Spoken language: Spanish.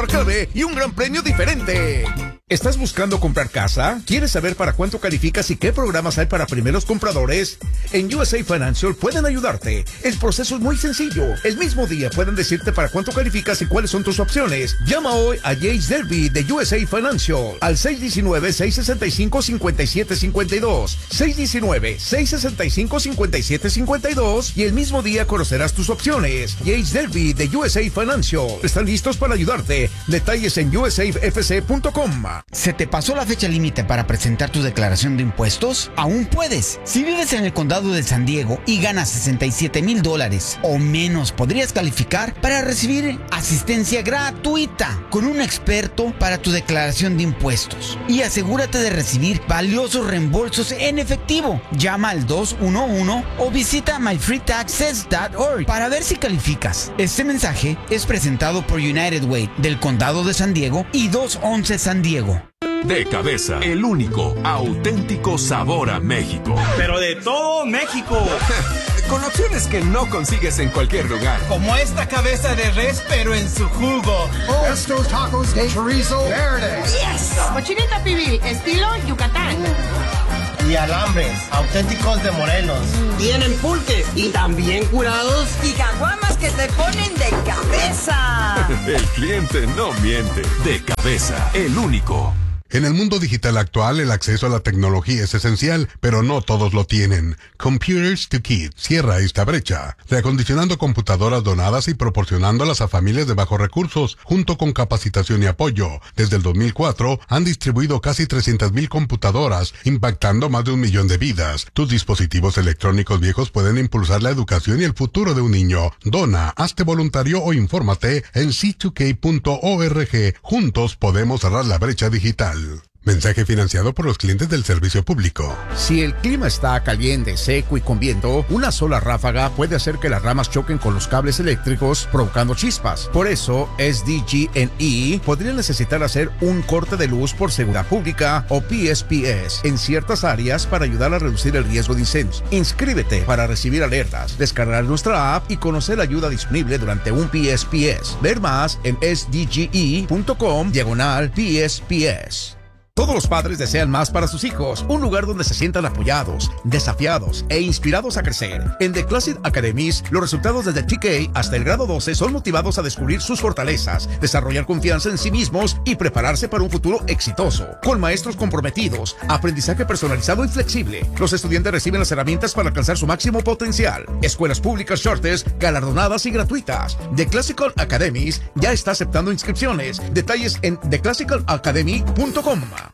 palabra clave y un gran premio diferente. ¿Estás buscando comprar casa? ¿Quieres saber para cuánto calificas y qué programas hay para primeros compradores? En USA Financial pueden ayudarte. El proceso es muy sencillo. El mismo día pueden decirte para cuánto calificas y cuáles son tus opciones. Llama hoy a Jace Derby de USA Financial al 619-665-5752. 619-665-5752 y el mismo día conocerás tus opciones. Jace Derby de USA Financial. Están listos para ayudarte. Detalles en usafc.com. ¿Se te pasó la fecha límite para presentar tu declaración de impuestos? Aún puedes. Si vives en el condado de San Diego y ganas $67,000 o menos, podrías calificar para recibir asistencia gratuita con un experto para tu declaración de impuestos. Y asegúrate de recibir valiosos reembolsos en efectivo. Llama al 211 o visita myfreetaxes.org para ver si calificas. Este mensaje es presentado por United Way del condado de San Diego y 211 San Diego. De Cabeza, el único auténtico sabor a México. Pero de todo México. Con opciones que no consigues en cualquier lugar. Como esta cabeza de res, pero en su jugo. Estos tacos de chorizo verde. Yes. Cochinita pibil, estilo Yucatán. Y alambres, auténticos de Morelos. Tienen pulques y también curados. Y caguamas que te ponen de cabeza. El cliente no miente. De Cabeza, el único. En el mundo digital actual, el acceso a la tecnología es esencial, pero no todos lo tienen. Computers to Kids cierra esta brecha, reacondicionando computadoras donadas y proporcionándolas a familias de bajos recursos, junto con capacitación y apoyo. Desde el 2004, han distribuido casi 300,000 computadoras, impactando más de 1 millón de vidas. Tus dispositivos electrónicos viejos pueden impulsar la educación y el futuro de un niño. Dona, hazte voluntario o infórmate en c2k.org. Juntos podemos cerrar la brecha digital. Mensaje financiado por los clientes del servicio público. Si el clima está caliente, seco y con viento, una sola ráfaga puede hacer que las ramas choquen con los cables eléctricos, provocando chispas. Por eso, SDG&E podría necesitar hacer un corte de luz por seguridad pública o PSPS en ciertas áreas para ayudar a reducir el riesgo de incendios. Inscríbete para recibir alertas, descargar nuestra app y conocer la ayuda disponible durante un PSPS. Ver más en sdge.com/PSPS. Todos los padres desean más para sus hijos, un lugar donde se sientan apoyados, desafiados e inspirados a crecer. En The Classic Academies, los resultados desde TK hasta el grado 12 son motivados a descubrir sus fortalezas, desarrollar confianza en sí mismos y prepararse para un futuro exitoso. Con maestros comprometidos, aprendizaje personalizado y flexible, los estudiantes reciben las herramientas para alcanzar su máximo potencial. Escuelas públicas Charters, galardonadas y gratuitas. The Classical Academies ya está aceptando inscripciones. Detalles en theclassicalacademy.com.